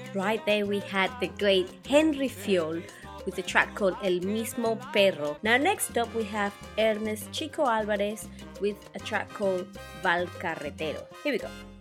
Right there we had the great Henry Fiol with a track called El Mismo Perro. Now next up we have Ernest Chico Alvarez with a track called Val Carretero. Here we go.